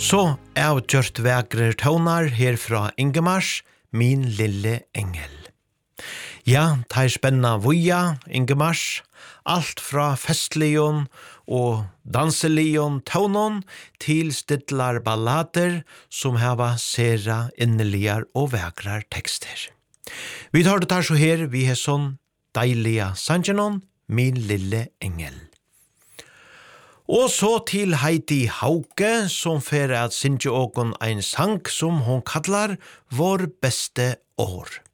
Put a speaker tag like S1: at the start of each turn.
S1: Så avgjørt vegrer tånar her fra Ingemars, min lille engel. Ja, det spenna voia, Ingemars, alt fra festlion og danselion tånon til stidlar ballader som hava sera inneligar og vegrar tekster. Vi tar det her så her, vi har sånn deilige sangenon, min lille engel. Og så til Heidi Hauke, som fer at synge åkon ein sang som hon kallar Vår beste år.